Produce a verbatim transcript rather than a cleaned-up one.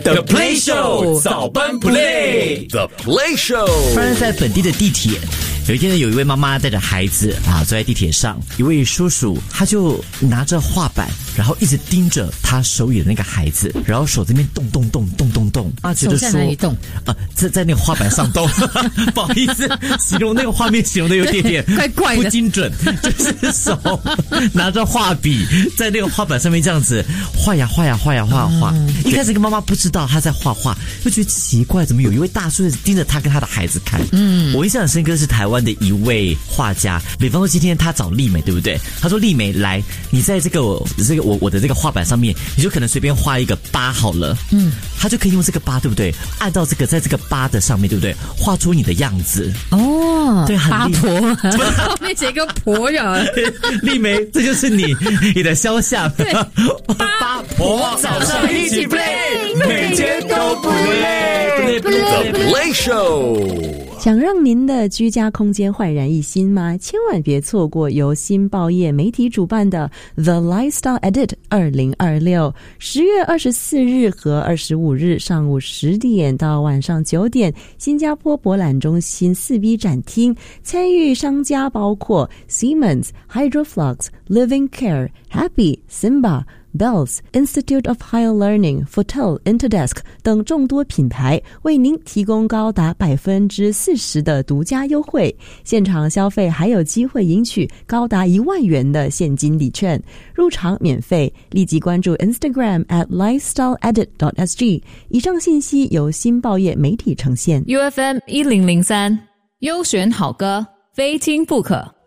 The Play Show 早班 Play The Play Show。 发生在本地的地铁，有一天呢，有一位妈妈带着孩子啊坐在地铁上，一位叔叔他就拿着画板，然后一直盯着他手里的那个孩子，然后手这边动动动动动动，啊，觉得说手在哪里动啊，在在那个画板上动，不好意思，形容那个画面形容的有点点怪怪的不精准，就是手拿着画笔在那个画板上面这样子画呀画呀画呀画呀画。嗯、一开始这个妈妈不知道他在画画，就觉得奇怪，怎么有一位大叔盯着他跟他的孩子看？嗯，我印象很深刻是台湾的一位画家，比方说今天他找丽美，对不对？他说丽美来，你在这个这个我我的这个画板上面，你就可能随便画一个八好了，嗯，他就可以用这个八，对不对？按照这个在这个八的上面，对不对？画出你的样子。 哦， 对，很八婆，后面写个婆人。 丽梅，这就是你你的肖像。八婆早上一起 play， 每天都不累。 The Play Show。 想让您的居家空间焕然一新吗？千万别错过由新报业媒体主办的 The Lifestyle Edit 二零二六，十月二十四日和二十五日上午十点到晚上九点，新加坡博览中心四 B 展厅，参与商家包括 Siemens、Hydroflux、Living Care、Happy、Simba、Bells、Institute of Higher Learning、Fotel、Interdesk 等众多品牌，为您提供高达百分之四十的独家优惠。现场消费还有机会赢取高达一万元的现金礼券，入场免费。立即关注 Instagram at lifestyle edit dot s g。以上信息由新报业媒体呈现。 U F M 一零零三，优选好歌，非听不可。